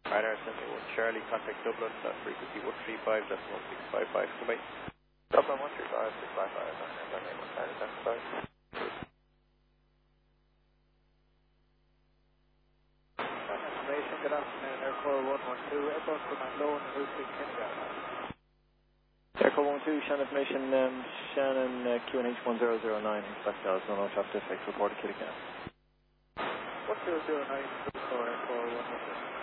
Radar Assembly 1 Charlie, contact Dublin, frequency 135, 1655, goodbye. Dublin 135, 655, runway 1 Charlie, that's information, good afternoon, Aircore 112, Airbus command low and route 6 Kindergarten. Aircore 112, Shannon information, Shannon QNH 1009, expect Dallas, no traffic defects, report to Killican. 1009, Aircore 112.